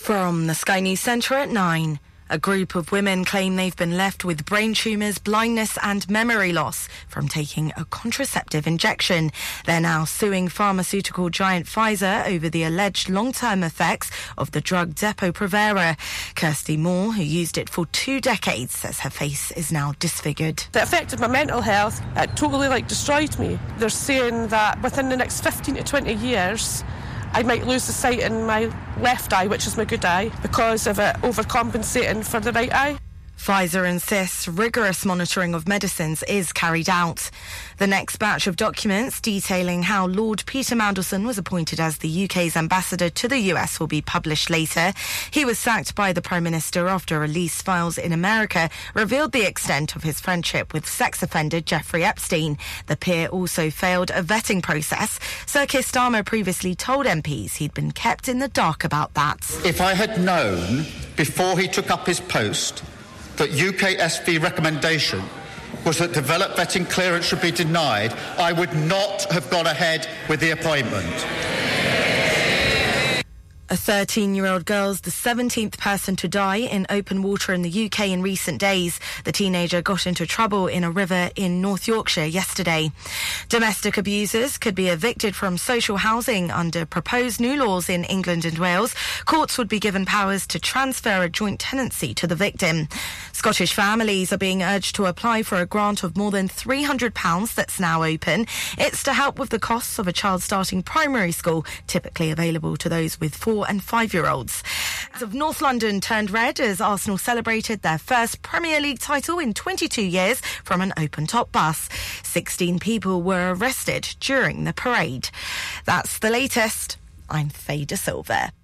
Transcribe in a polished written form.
From the Sky News Centre at 9. A group of women claim they've been left with brain tumours, blindness and memory loss from taking a contraceptive injection. They're now suing pharmaceutical giant Pfizer over the alleged long-term effects of the drug Depo-Provera. Kirsty Moore, who used it for 2 decades, says her face is now disfigured. It affected my mental health. It totally destroyed me. They're saying that within the next 15 to 20 years, I might lose the sight in my left eye, which is my good eye, because of it overcompensating for the right eye. Pfizer insists rigorous monitoring of medicines is carried out. The next batch of documents detailing how Lord Peter Mandelson was appointed as the UK's ambassador to the US will be published later. He was sacked by the Prime Minister after released files in America revealed the extent of his friendship with sex offender Jeffrey Epstein. The peer also failed a vetting process. Sir Keir Starmer previously told MPs he'd been kept in the dark about that. If I had known before he took up his post that UKSV recommendation was that developed vetting clearance should be denied, I would not have gone ahead with the appointment. A 13-year-old girl's the 17th person to die in open water in the UK in recent days. The teenager got into trouble in a river in North Yorkshire yesterday. Domestic abusers could be evicted from social housing under proposed new laws in England and Wales. Courts would be given powers to transfer a joint tenancy to the victim. Scottish families are being urged to apply for a grant of more than £300 that's now open. It's to help with the costs of a child starting primary school, typically available to those with 4 and 5-year-olds. Of North London turned red as Arsenal celebrated their first Premier League title in 22 years from an open-top bus. 16 people were arrested during the parade. That's the latest. I'm Faye De Silva.